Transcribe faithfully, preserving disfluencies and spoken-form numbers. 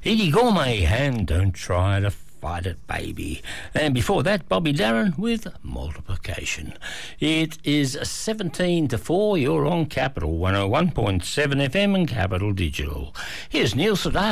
Edie Gourmet and Don't Try to Fight It, Baby. And before that, Bobby Darin with Multiplication. It is seventeen to four. You're on Capital one oh one point seven F M and Capital Digital. Here's Neil Sedaka.